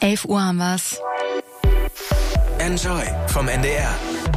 11 Uhr haben wir's. Enjoy vom NDR.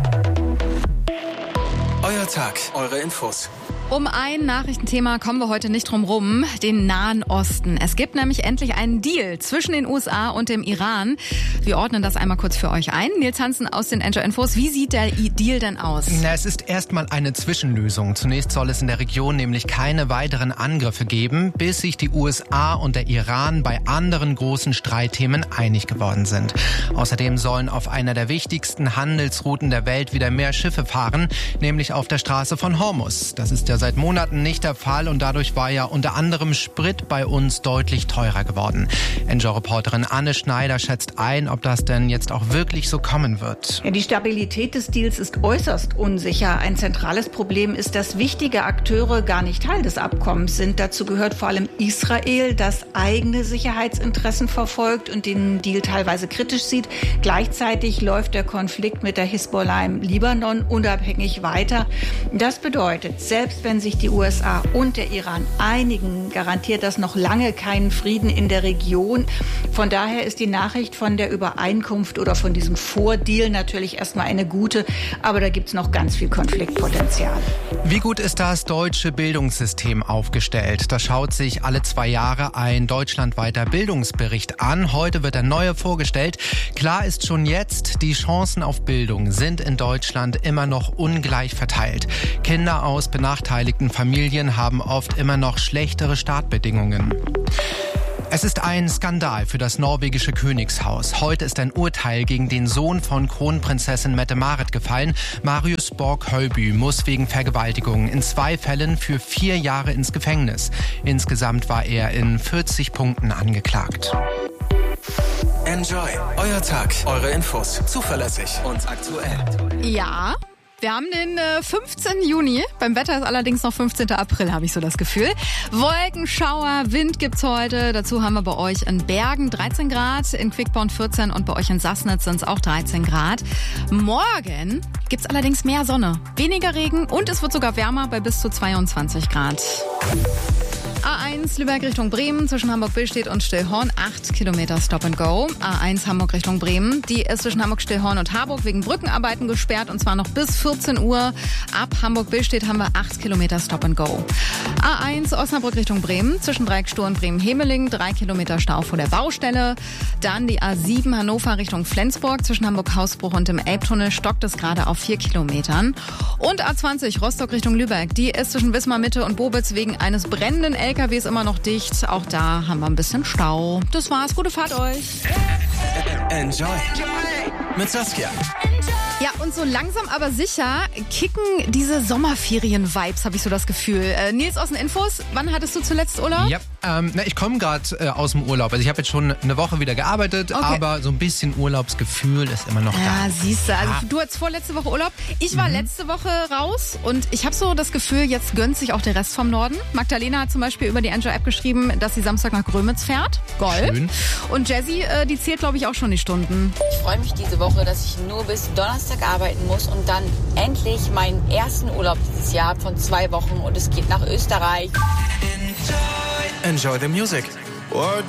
Euer Tag, eure Infos. Um ein Nachrichtenthema kommen wir heute nicht drum rum, den Nahen Osten. Es gibt nämlich endlich einen Deal zwischen den USA und dem Iran. Wir ordnen das einmal kurz für euch ein. Nils Hansen aus den Enjoy Infos. Wie sieht der Deal denn aus? Es ist erstmal eine Zwischenlösung. Zunächst soll es in der Region nämlich keine weiteren Angriffe geben, bis sich die USA und der Iran bei anderen großen Streitthemen einig geworden sind. Außerdem sollen auf einer der wichtigsten Handelsrouten der Welt wieder mehr Schiffe fahren, nämlich auf der Straße von Hormuz. Das ist ja seit Monaten nicht der Fall und dadurch war ja unter anderem Sprit bei uns deutlich teurer geworden. Enjoy-Reporterin Anne Schneider schätzt ein, ob das denn jetzt auch wirklich so kommen wird. Ja, die Stabilität des Deals ist äußerst unsicher. Ein zentrales Problem ist, dass wichtige Akteure gar nicht Teil des Abkommens sind. Dazu gehört vor allem Israel, das eigene Sicherheitsinteressen verfolgt und den Deal teilweise kritisch sieht. Gleichzeitig läuft der Konflikt mit der Hisbollah im Libanon unabhängig weiter. Das bedeutet, selbst wenn sich die USA und der Iran einigen, garantiert das noch lange keinen Frieden in der Region. Von daher ist die Nachricht von der Übereinkunft oder von diesem Vordeal natürlich erstmal eine gute, aber da gibt es noch ganz viel Konfliktpotenzial. Wie gut ist das deutsche Bildungssystem aufgestellt? Da schaut sich alle 2 Jahre ein deutschlandweiter Bildungsbericht an. Heute wird der neue vorgestellt. Klar ist schon jetzt, die Chancen auf Bildung sind in Deutschland immer noch ungleich verteilt. Kinder aus benachteiligten Familien haben oft immer noch schlechtere Startbedingungen. Es ist ein Skandal für das norwegische Königshaus. Heute ist ein Urteil gegen den Sohn von Kronprinzessin Mette-Marit gefallen. Marius Borg-Hölby muss wegen Vergewaltigung in 2 Fällen für 4 Jahre ins Gefängnis. Insgesamt war er in 40 Punkten angeklagt. Enjoy, euer Tag, eure Infos. Zuverlässig und aktuell. Ja. Wir haben den 15. Juni. Beim Wetter ist allerdings noch 15. April, habe ich so das Gefühl. Wolken, Schauer, Wind gibt's heute. Dazu haben wir bei euch in Bergen 13 Grad, in Quickborn 14 und bei euch in Sassnitz sind es auch 13 Grad. Morgen gibt's allerdings mehr Sonne, weniger Regen und es wird sogar wärmer bei bis zu 22 Grad. A1 Lübeck Richtung Bremen zwischen Hamburg-Billstedt und Stillhorn 8 Kilometer Stop and Go. A1 Hamburg Richtung Bremen, die ist zwischen Hamburg-Stillhorn und Harburg wegen Brückenarbeiten gesperrt und zwar noch bis 14 Uhr. Ab Hamburg-Billstedt haben wir 8 Kilometer Stop and Go. A1 Osnabrück Richtung Bremen zwischen Dreieckstur und Bremen-Hemeling 3 Kilometer Stau vor der Baustelle. Dann die A7 Hannover Richtung Flensburg zwischen Hamburg-Hausbruch und dem Elbtunnel stockt es gerade auf 4 Kilometern. Und A20 Rostock Richtung Lübeck, die ist zwischen Wismar Mitte und Bobitz wegen eines brennenden LKWs immer noch dicht. Auch da haben wir ein bisschen Stau. Das war's. Gute Fahrt euch. Enjoy mit Saskia. Ja, und so langsam aber sicher kicken diese Sommerferien-Vibes, habe ich so das Gefühl. Nils aus den Infos, wann hattest du zuletzt Urlaub? Ja, ich komme gerade aus dem Urlaub. Also ich habe jetzt schon eine Woche wieder gearbeitet, okay, aber so ein bisschen Urlaubsgefühl ist immer noch da. Ja, siehst du. Also du hattest vorletzte Woche Urlaub. Ich war letzte Woche raus und ich habe so das Gefühl, jetzt gönnt sich auch der Rest vom Norden. Magdalena hat zum Beispiel über die Enjoy-App geschrieben, dass sie Samstag nach Grömitz fährt. Gold. Schön. Und Jessie, die zählt, glaube ich, auch schon die Stunden. Ich freue mich diese Woche, dass ich nur bis Donnerstag arbeiten muss und dann endlich meinen ersten Urlaub dieses Jahr von 2 Wochen und es geht nach Österreich. Enjoy the music.